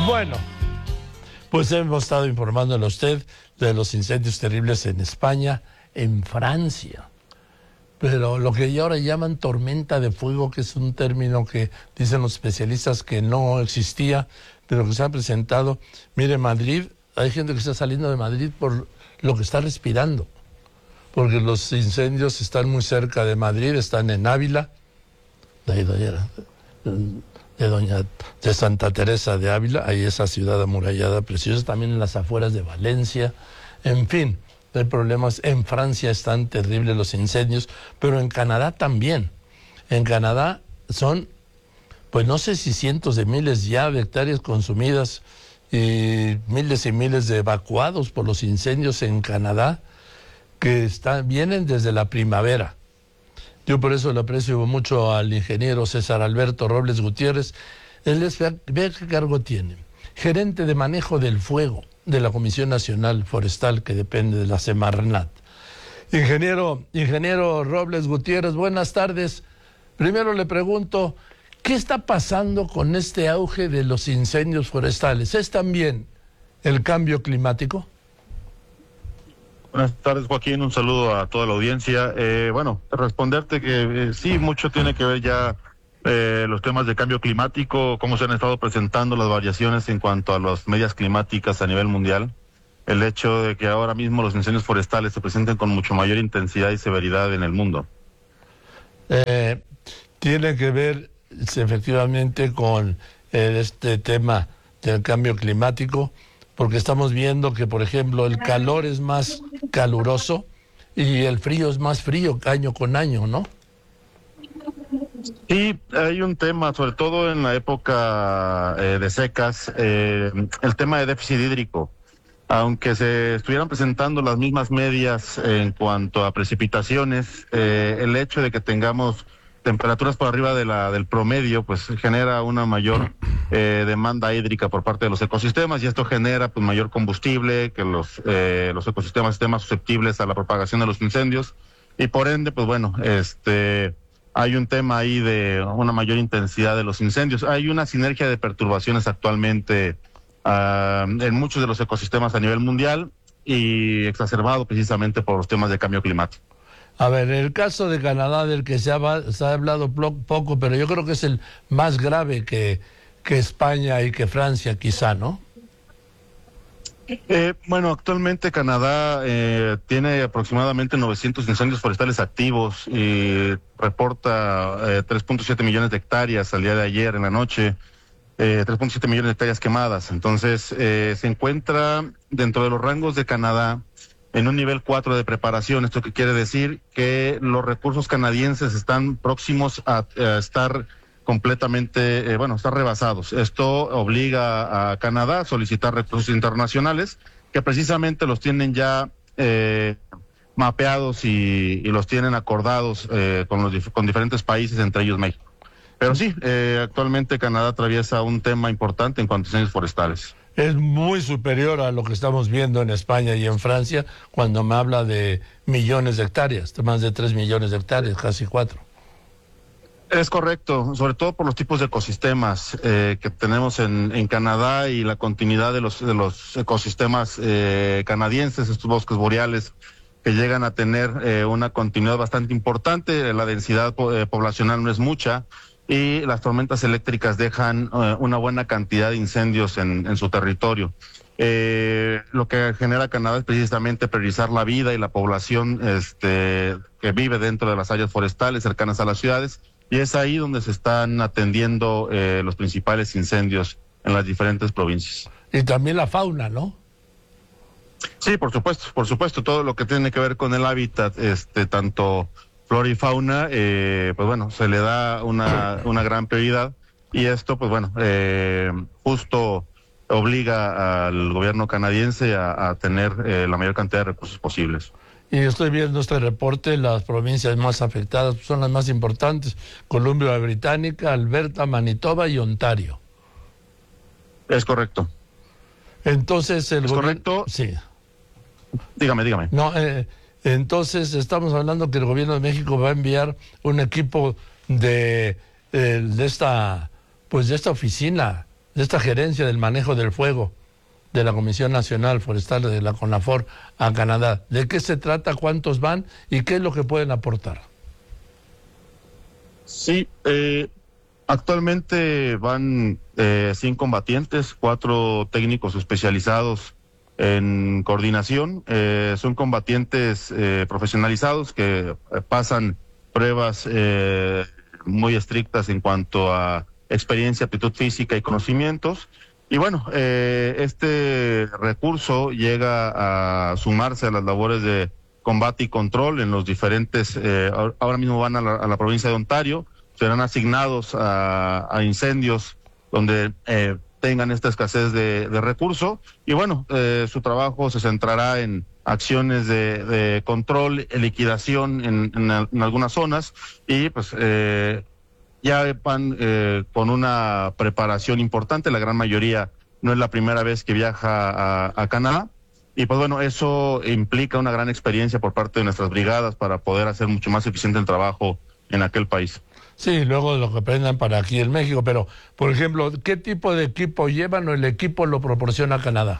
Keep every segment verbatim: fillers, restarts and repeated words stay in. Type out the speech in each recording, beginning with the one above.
Bueno, pues hemos estado informándole a usted de los incendios terribles en España, en Francia. Pero lo que ahora llaman tormenta de fuego, que es un término que dicen los especialistas que no existía, pero que se ha presentado. Mire, Madrid, hay gente que está saliendo de Madrid por lo que está respirando, porque los incendios están muy cerca de Madrid, están en Ávila, de ahí de, de Doña de Santa Teresa de Ávila, ahí esa ciudad amurallada preciosa, también en las afueras de Valencia, en fin. Hay problemas. En Francia están terribles los incendios, pero en Canadá también. En Canadá son, pues no sé si cientos de miles ya de hectáreas consumidas y miles y miles de evacuados por los incendios en Canadá, que están, vienen desde la primavera. Yo por eso le aprecio mucho al ingeniero César Alberto Robles Gutiérrez. Él es, vea qué cargo tiene, gerente de manejo del fuego de la Comisión Nacional Forestal, que depende de la Semarnat. Ingeniero, ingeniero Robles Gutiérrez, buenas tardes. Primero le pregunto, ¿qué está pasando con este auge de los incendios forestales? ¿Es también el cambio climático? Buenas tardes, Joaquín, un saludo a toda la audiencia. Eh, bueno, responderte que eh, sí, mucho tiene que ver ya Eh, los temas de cambio climático, cómo se han estado presentando las variaciones en cuanto a las medias climáticas a nivel mundial. El hecho de que ahora mismo los incendios forestales se presenten con mucho mayor intensidad y severidad en el mundo. Eh, tiene que ver efectivamente con eh, este tema del cambio climático, porque estamos viendo que, por ejemplo, el calor es más caluroso y el frío es más frío año con año, ¿no? Sí, hay un tema, sobre todo en la época eh, de secas, eh, el tema de déficit hídrico. Aunque se estuvieran presentando las mismas medias en cuanto a precipitaciones, eh, el hecho de que tengamos temperaturas por arriba de la del promedio, pues genera una mayor eh, demanda hídrica por parte de los ecosistemas, y esto genera pues mayor combustible, que los eh, los ecosistemas estén más susceptibles a la propagación de los incendios, y por ende, pues bueno, este hay un tema ahí de una mayor intensidad de los incendios. Hay una sinergia de perturbaciones actualmente uh, en muchos de los ecosistemas a nivel mundial, y exacerbado precisamente por los temas de cambio climático. A ver, el caso de Canadá, del que se ha, se ha hablado poco, pero yo creo que es el más grave que, que España y que Francia, quizá, ¿no? Eh, bueno, actualmente Canadá eh, tiene aproximadamente novecientos incendios forestales activos y reporta eh, tres punto siete millones de hectáreas al día de ayer en la noche, eh, tres punto siete millones de hectáreas quemadas. Entonces, eh, se encuentra dentro de los rangos de Canadá en un nivel cuatro de preparación. Esto que quiere decir que los recursos canadienses están próximos a, a estar completamente, eh, bueno, están rebasados. Esto obliga a Canadá a solicitar recursos internacionales, que precisamente los tienen ya eh, mapeados y, y los tienen acordados eh, con los con diferentes países, entre ellos México. Pero sí, eh, actualmente Canadá atraviesa un tema importante en cuanto a incendios forestales. Es muy superior a lo que estamos viendo en España y en Francia, cuando me habla de millones de hectáreas, de más de tres millones de hectáreas, casi cuatro. Es correcto, sobre todo por los tipos de ecosistemas eh, que tenemos en, en Canadá, y la continuidad de los de los ecosistemas eh, canadienses, estos bosques boreales que llegan a tener eh, una continuidad bastante importante. La densidad eh, poblacional no es mucha, y las tormentas eléctricas dejan eh, una buena cantidad de incendios en, en su territorio. Eh, lo que genera Canadá es precisamente priorizar la vida y la población este, que vive dentro de las áreas forestales cercanas a las ciudades, y es ahí donde se están atendiendo eh, los principales incendios en las diferentes provincias. Y también la fauna, ¿no? Sí, por supuesto, por supuesto, todo lo que tiene que ver con el hábitat, este, tanto flora y fauna, eh, pues bueno, se le da una, una gran prioridad, y esto, pues bueno, eh, justo obliga al gobierno canadiense a, a tener eh, la mayor cantidad de recursos posibles. Y estoy viendo este reporte, las provincias más afectadas son las más importantes: Columbia Británica, Alberta, Manitoba y Ontario. Es correcto. Entonces el ¿Es gobierno... correcto? Sí. Dígame, dígame. No, eh, entonces estamos hablando que el gobierno de México va a enviar un equipo de, eh, de esta, pues de esta oficina de esta gerencia del manejo del fuego de la Comisión Nacional Forestal de la CONAFOR a Canadá. ¿De qué se trata? ¿Cuántos van? ¿Y qué es lo que pueden aportar? Sí, eh, actualmente van eh, cien combatientes, cuatro técnicos especializados en coordinación. Eh, son combatientes eh, profesionalizados que eh, pasan pruebas eh, muy estrictas en cuanto a experiencia, aptitud física y conocimientos. Y bueno, eh, este recurso llega a sumarse a las labores de combate y control en los diferentes, eh, ahora mismo van a la, a la provincia de Ontario, serán asignados a, a incendios donde eh, tengan esta escasez de, de recurso. Y bueno, eh, su trabajo se centrará en acciones de, de control, liquidación en, en, en algunas zonas, y pues eh, ya van eh, con una preparación importante. La gran mayoría no es la primera vez que viaja a, a Canadá, y pues bueno, eso implica una gran experiencia por parte de nuestras brigadas para poder hacer mucho más eficiente el trabajo en aquel país. Sí, luego lo que aprendan para aquí en México, pero por ejemplo, ¿qué tipo de equipo llevan o el equipo lo proporciona Canadá?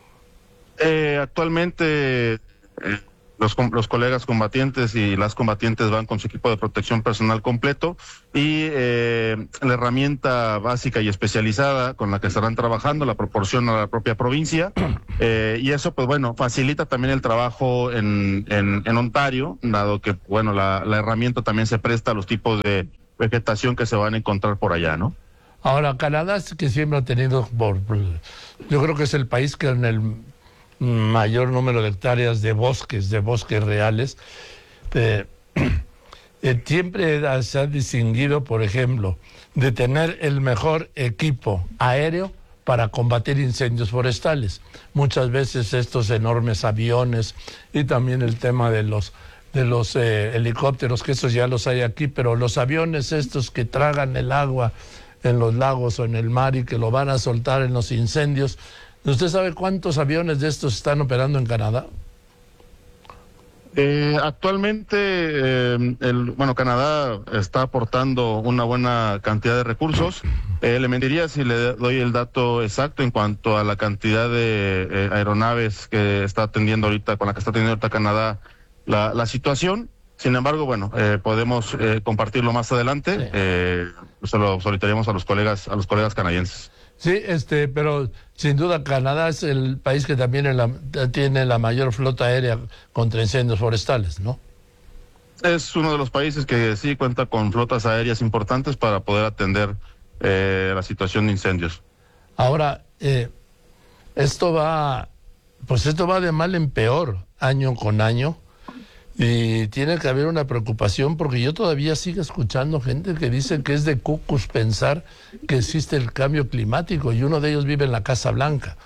Eh, actualmente eh, los, los colegas combatientes y las combatientes van con su equipo de protección personal completo, y eh, la herramienta básica y especializada con la que estarán trabajando la proporciona la propia provincia, eh, y eso pues bueno facilita también el trabajo en, en, en Ontario, dado que bueno la, la herramienta también se presta a los tipos de vegetación que se van a encontrar por allá, ¿no? Ahora, Canadá es que siempre ha tenido, por, yo creo que es el país que en el mayor número de hectáreas de bosques, de bosques reales, eh, eh, siempre se ha distinguido, por ejemplo, de tener el mejor equipo aéreo para combatir incendios forestales. Muchas veces estos enormes aviones y también el tema de los de los eh, helicópteros, que esos ya los hay aquí, pero los aviones estos que tragan el agua en los lagos o en el mar y que lo van a soltar en los incendios. ¿Usted sabe cuántos aviones de estos están operando en Canadá? Eh, actualmente, eh, el, bueno, Canadá está aportando una buena cantidad de recursos. Eh, le mentiría si le doy el dato exacto en cuanto a la cantidad de eh, aeronaves que está atendiendo ahorita, con la que está atendiendo ahorita Canadá la, la situación. Sin embargo, bueno, eh, podemos eh, compartirlo más adelante. Sí. Eh, se lo solicitaríamos a los colegas, a los colegas canadienses. Sí, este, pero sin duda Canadá es el país que también en la, tiene la mayor flota aérea contra incendios forestales, ¿no? Es uno de los países que sí cuenta con flotas aéreas importantes para poder atender eh, la situación de incendios. Ahora, eh, esto va, pues esto va de mal en peor, año con año. Y tiene que haber una preocupación, porque yo todavía sigo escuchando gente que dice que es de cucus pensar que existe el cambio climático, y uno de ellos vive en la Casa Blanca.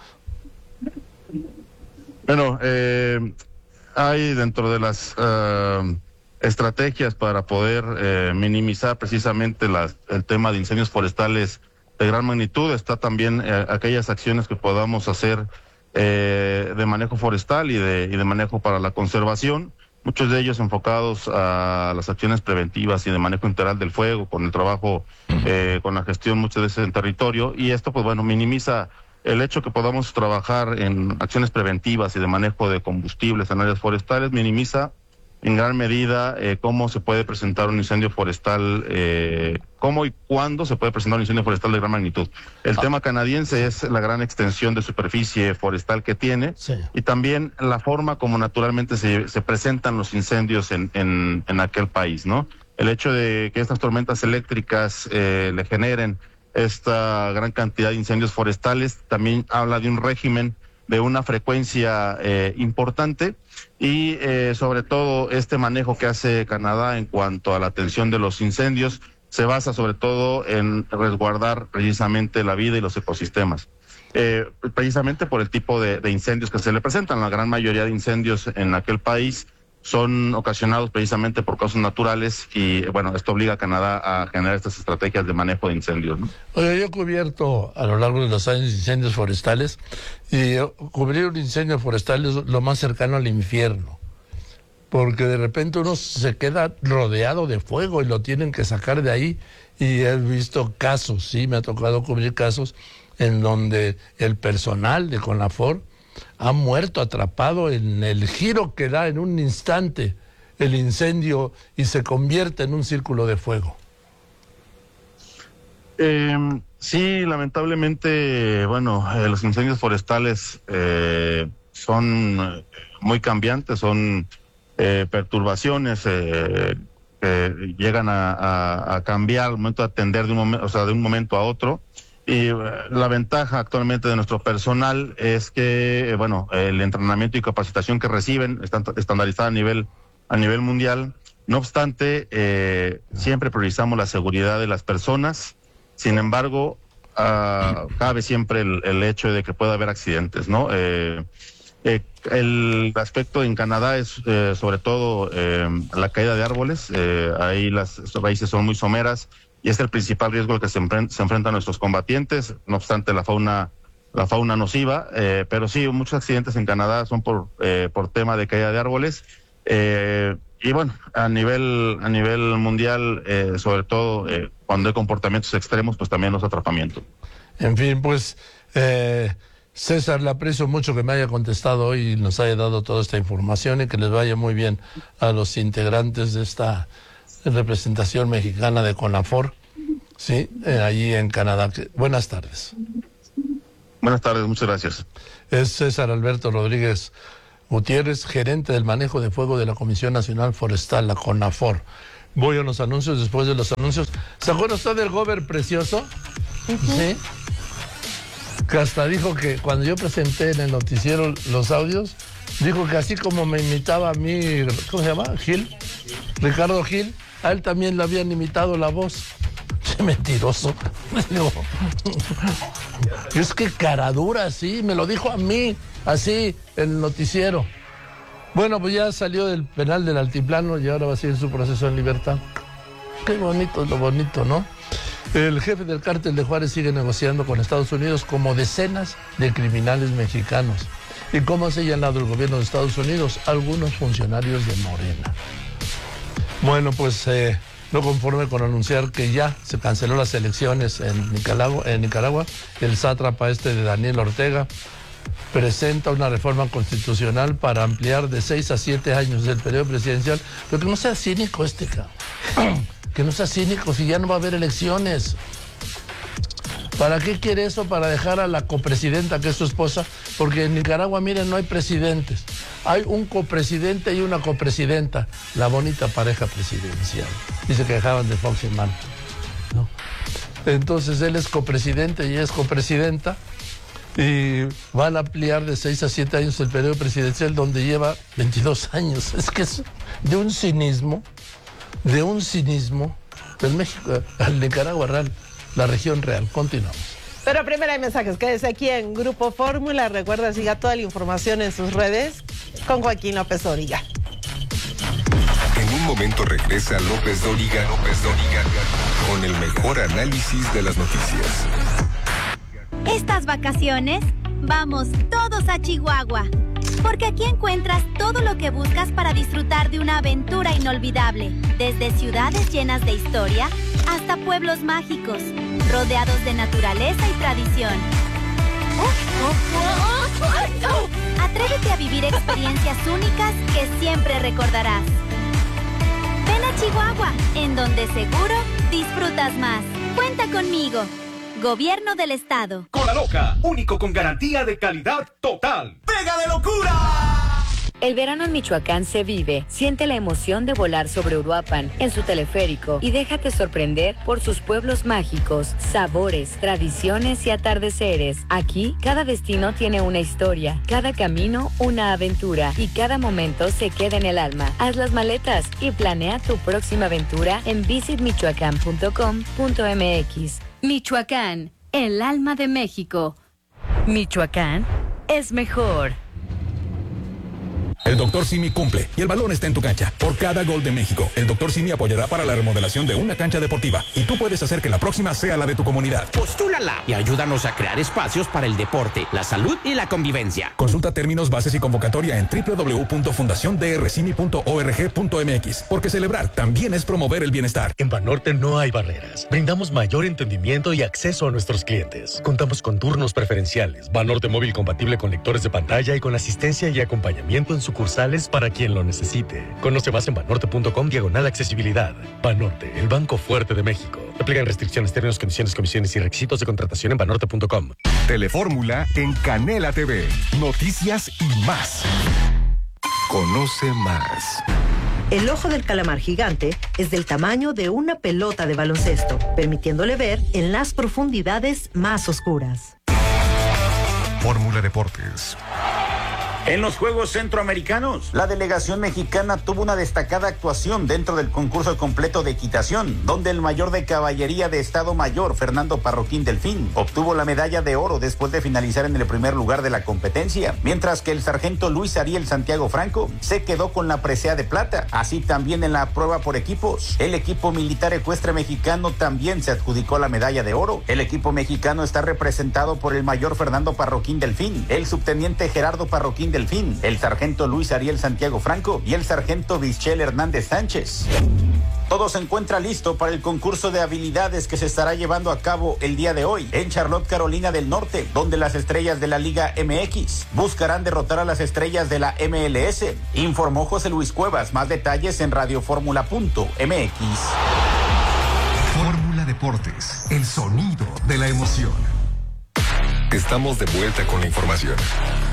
Bueno, eh, hay dentro de las uh, estrategias para poder eh, minimizar precisamente las, el tema de incendios forestales de gran magnitud, está también eh, aquellas acciones que podamos hacer eh, de manejo forestal y de, y de manejo para la conservación. Muchos de ellos enfocados a las acciones preventivas y de manejo integral del fuego, con el trabajo, eh, con la gestión muchas veces en territorio, y esto pues bueno minimiza el hecho que podamos trabajar en acciones preventivas y de manejo de combustibles en áreas forestales, minimiza en gran medida eh, cómo se puede presentar un incendio forestal, eh, cómo y cuándo se puede presentar un incendio forestal de gran magnitud. El ah. tema canadiense es la gran extensión de superficie forestal que tiene, sí. y también la forma como naturalmente se, se presentan los incendios en, en, en aquel país, ¿no? El hecho de que estas tormentas eléctricas eh, le generen esta gran cantidad de incendios forestales también habla de un régimen de una frecuencia eh, importante, y eh, sobre todo este manejo que hace Canadá en cuanto a la atención de los incendios se basa sobre todo en resguardar precisamente la vida y los ecosistemas. Eh, precisamente por el tipo de, de incendios que se le presentan. La gran mayoría de incendios en aquel país son ocasionados precisamente por causas naturales, y bueno, esto obliga a Canadá a generar estas estrategias de manejo de incendios, ¿no? Oye, yo he cubierto a lo largo de los años incendios forestales, y cubrir un incendio forestal es lo más cercano al infierno, porque de repente uno se queda rodeado de fuego y lo tienen que sacar de ahí, y he visto casos, sí, me ha tocado cubrir casos en donde el personal de CONAFOR ha muerto atrapado en el giro que da en un instante el incendio y se convierte en un círculo de fuego. Eh, sí, lamentablemente, bueno, eh, los incendios forestales eh, son muy cambiantes, son eh, perturbaciones eh, que llegan a, a, a cambiar al momento de atender de un momento, o sea, de un momento a otro. Y eh, la ventaja actualmente de nuestro personal es que, eh, bueno, el entrenamiento y capacitación que reciben está estandarizada a nivel a nivel mundial. No obstante, eh, siempre priorizamos la seguridad de las personas. Sin embargo, uh, cabe siempre el, el hecho de que pueda haber accidentes, ¿no? Eh, eh, el aspecto en Canadá es eh, sobre todo eh, la caída de árboles. Eh, ahí las raíces son muy someras y es el principal riesgo al que se, enfren- se enfrentan nuestros combatientes. No obstante, la fauna la fauna nociva, eh, pero sí, muchos accidentes en Canadá son por eh, por tema de caída de árboles. Eh, y bueno, a nivel a nivel mundial, eh, sobre todo eh, cuando hay comportamientos extremos, pues también los atrapamientos. En fin, pues eh, César, le aprecio mucho que me haya contestado hoy y nos haya dado toda esta información y que les vaya muy bien a los integrantes de esta representación mexicana de CONAFOR, sí, eh, allí en Canadá. Buenas tardes. Buenas tardes, muchas gracias. Es César Alberto Rodríguez Gutiérrez, gerente del manejo de fuego de la Comisión Nacional Forestal, la CONAFOR. Voy a los anuncios, después de los anuncios. ¿Se acuerda usted del Gober precioso? Uh-huh. Sí. Que hasta dijo que cuando yo presenté en el noticiero los audios, dijo que así como me imitaba a mí, ¿cómo se llama? Gil, Ricardo Gil, a él también le habían imitado la voz. Qué mentiroso. Digo, es que cara dura, sí, me lo dijo a mí, así, en el noticiero. Bueno, pues ya salió del penal del Altiplano y ahora va a seguir su proceso en libertad. Qué bonito es lo bonito, ¿no? El jefe del cártel de Juárez sigue negociando con Estados Unidos como decenas de criminales mexicanos. ¿Y cómo ha señalado el gobierno de Estados Unidos? Algunos funcionarios de Morena. Bueno, pues eh, no conforme con anunciar que ya se canceló las elecciones en Nicaragua, en Nicaragua, el sátrapa este de Daniel Ortega presenta una reforma constitucional para ampliar de seis a siete años el periodo presidencial, pero que no sea cínico este, cabrón. Que no sea cínico, si ya no va a haber elecciones. ¿Para qué quiere eso? Para dejar a la copresidenta, que es su esposa, porque en Nicaragua, miren, no hay presidentes. Hay un copresidente y una copresidenta, la bonita pareja presidencial. Dice que dejaban de Fox y Man, ¿no? Entonces él es copresidente y ella es copresidenta, y van a ampliar de seis a siete años el periodo presidencial, donde lleva veintidós años. Es que es de un cinismo, de un cinismo del México al Nicaragua real, la región real. Continuamos. Pero primero hay mensajes. Quédese aquí en Grupo Fórmula. Recuerda, siga toda la información en sus redes con Joaquín López Dóriga. En un momento regresa López Dóriga, López Dóriga, con el mejor análisis de las noticias. Estas vacaciones, vamos todos a Chihuahua, porque aquí encuentras todo lo que buscas para disfrutar de una aventura inolvidable, desde ciudades llenas de historia hasta pueblos mágicos, rodeados de naturaleza y tradición. Atrévete a vivir experiencias únicas que siempre recordarás. Ven a Chihuahua, en donde seguro disfrutas más. Cuenta conmigo. Gobierno del Estado. Cola Loca, único con garantía de calidad total. ¡Pega de locura! El verano en Michoacán se vive. Siente la emoción de volar sobre Uruapan en su teleférico y déjate sorprender por sus pueblos mágicos, sabores, tradiciones y atardeceres. Aquí, cada destino tiene una historia, cada camino una aventura y cada momento se queda en el alma. Haz las maletas y planea tu próxima aventura en visit michoacán punto com punto m x. Michoacán, el alma de México. Michoacán es mejor. El doctor Simi cumple y el balón está en tu cancha. Por cada gol de México, el doctor Simi apoyará para la remodelación de una cancha deportiva y tú puedes hacer que la próxima sea la de tu comunidad. Postúlala y ayúdanos a crear espacios para el deporte, la salud y la convivencia. Consulta términos, bases y convocatoria en doble u doble u doble u punto fundación d r cimi punto org punto m x, porque celebrar también es promover el bienestar. En Banorte no hay barreras. Brindamos mayor entendimiento y acceso a nuestros clientes. Contamos con turnos preferenciales, Banorte móvil compatible con lectores de pantalla y con asistencia y acompañamiento en sucursales para quien lo necesite. Conoce más en banorte punto com diagonal accesibilidad. Banorte, el banco fuerte de México. Aplican restricciones, términos, condiciones, comisiones y requisitos de contratación en banorte punto com. Telefórmula en Canela T V. Noticias y más. Conoce más. El ojo del calamar gigante es del tamaño de una pelota de baloncesto, permitiéndole ver en las profundidades más oscuras. Fórmula Deportes. En los Juegos Centroamericanos, la delegación mexicana tuvo una destacada actuación dentro del concurso completo de equitación, donde el mayor de caballería de Estado Mayor, Fernando Parroquín Delfín, obtuvo la medalla de oro después de finalizar en el primer lugar de la competencia, mientras que el sargento Luis Ariel Santiago Franco se quedó con la presea de plata. Así también en la prueba por equipos, el equipo militar ecuestre mexicano también se adjudicó la medalla de oro. El equipo mexicano está representado por el mayor Fernando Parroquín Delfín, el subteniente Gerardo Parroquín Delfín, el sargento Luis Ariel Santiago Franco y el sargento Bichel Hernández Sánchez. Todo se encuentra listo para el concurso de habilidades que se estará llevando a cabo el día de hoy en Charlotte, Carolina del Norte, donde las estrellas de la Liga M X buscarán derrotar a las estrellas de la M L S, informó José Luis Cuevas. Más detalles en radioformula punto m x. Fórmula Deportes, el sonido de la emoción. Estamos de vuelta con la información.